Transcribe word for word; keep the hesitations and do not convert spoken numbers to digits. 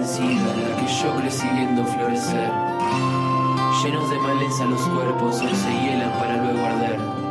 vencida, la que yo crecí viendo florecer. Llenos de maleza los cuerpos hoy se hielan para luego arder.